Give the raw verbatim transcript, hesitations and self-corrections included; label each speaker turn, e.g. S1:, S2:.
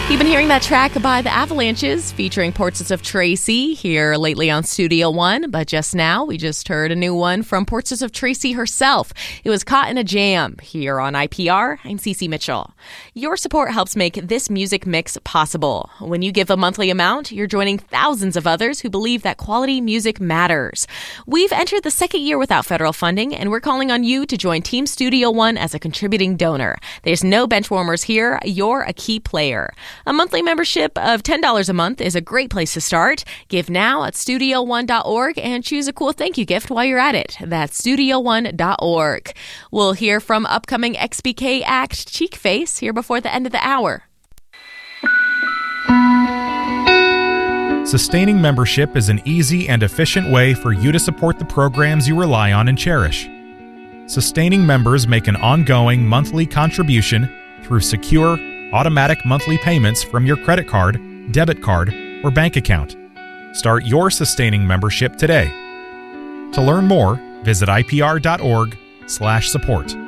S1: You've been hearing that track by the Avalanches featuring Portraits of Tracy here lately on Studio One, but just now we just heard a new one from Portraits of Tracy herself. It was Caught in a Jam here on I P R. I'm Cece Mitchell. Your support helps make this music mix possible. When you give a monthly amount, you're joining thousands of others who believe that quality music matters. We've entered the second year without federal funding, and we're calling on you to join Team Studio One as a contributing donor. There's no bench warmers here. You're a key player. A monthly membership of ten dollars a month is a great place to start. Give now at studio one dot org and choose a cool thank you gift while you're at it. That's studio one dot org. We'll hear from upcoming X B K act Cheek Face here before the end of the hour.
S2: Sustaining membership is an easy and efficient way for you to support the programs you rely on and cherish. Sustaining members make an ongoing monthly contribution through secure, automatic monthly payments from your credit card, debit card, or bank account. Start your sustaining membership today. To learn more, visit I P R dot org slash support.